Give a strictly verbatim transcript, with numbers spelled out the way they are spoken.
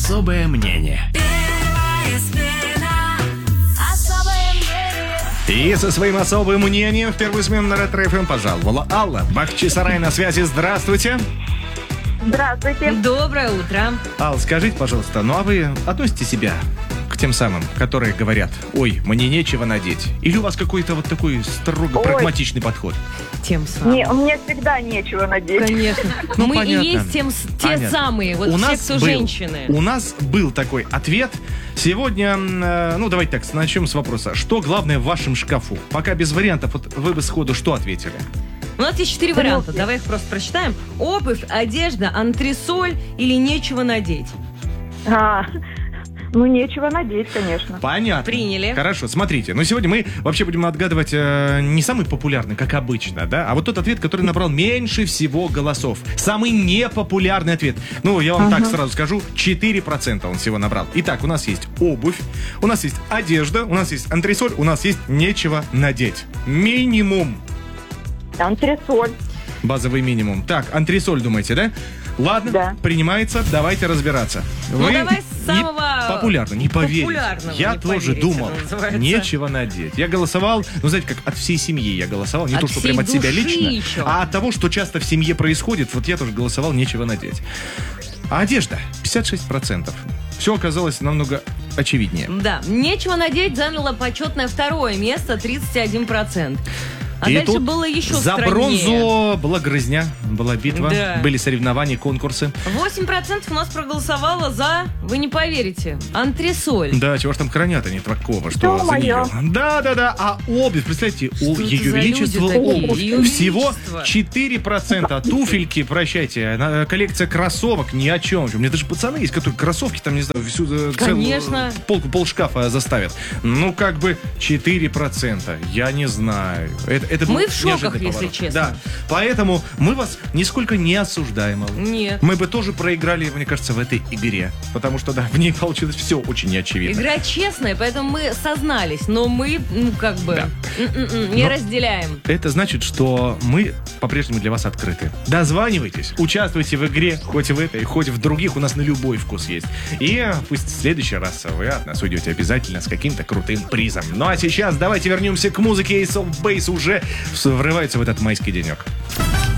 Особое мнение. И со своим особым мнением в первую смену на Ретро-эф эм пожаловала Алла. Бахчисарай на связи. Здравствуйте. Здравствуйте. Доброе утро. Алла, скажите, пожалуйста, ну а вы относите себя к тем самым, которые говорят: ой, мне нечего надеть? Или у вас какой-то вот такой строго Ой. прагматичный подход? Тем самым. Не, у меня всегда нечего надеть. Конечно. Ну, Мы понятно. и есть тем, те Понятно. самые, вот у все, нас кто был, женщины. У нас был такой ответ. Сегодня, э, ну давайте так, начнем с вопроса. Что главное в вашем шкафу? Пока без вариантов, вот вы бы сходу что ответили? У нас есть четыре варианта, давай их просто прочитаем. Обувь, одежда, антресоль или нечего надеть. А, ну, нечего надеть, конечно. Понятно. Приняли. Хорошо, смотрите. Ну, сегодня мы вообще будем отгадывать э, не самый популярный, как обычно, да, а вот тот ответ, который набрал меньше всего голосов. Самый непопулярный ответ. Ну, я вам Ага. так сразу скажу, четыре процента он всего набрал. Итак, у нас есть обувь, у нас есть одежда, у нас есть антресоль, у нас есть нечего надеть. Минимум. Антресоль. Базовый минимум. Так, антресоль, думаете, да? Ладно, Да. принимается, давайте разбираться. Ну, давай с самого не популярно, не поверите. популярного, Я не тоже поверите, думал, называется. нечего надеть. Я голосовал, ну, знаете, как от всей семьи я голосовал. Не От то, что всей прям от себя души лично, еще. а от того, что часто в семье происходит. Вот я тоже голосовал, нечего надеть. А одежда? пятьдесят шесть процентов. Все оказалось намного очевиднее. Да, нечего надеть заняло почетное второе место, тридцать один процент. А И дальше тут было еще за страннее. бронзу была грызня, была битва, Да. были соревнования, конкурсы. восемь процентов у нас проголосовало за, вы не поверите, антресоль. Да, чего ж там хранят они такого, что за Ё-моё. нее. Да, да, да. А обувь, представляете, у это Ее за Величества люди такие? обувь Ее всего Величество. четыре процента. Туфельки, прощайте, на- коллекция кроссовок ни о чем. У меня даже пацаны есть, которые кроссовки там, не знаю, всю э, целую Конечно. полку, пол шкафа заставят. Ну, как бы четыре процента. Я не знаю. Это, это Мы был в шоках, неожиданный если поворот. честно. Да. Поэтому мы вас нисколько не осуждаем, Алла. Нет. Мы бы тоже проиграли, мне кажется, в этой игре. Потому что, да, в ней получилось все очень неочевидно. Игра честная, поэтому мы сознались, но мы, ну, как бы, Да. м-м-м, не Но- разделяем. Это значит, что мы по-прежнему для вас открыты. Дозванивайтесь, участвуйте в игре, хоть в этой, хоть в других, у нас на любой вкус есть. И пусть в следующий раз вы от нас уйдете обязательно с каким-то крутым призом. Ну а сейчас давайте вернемся к музыке. Ace of Base уже врывается в этот майский денек.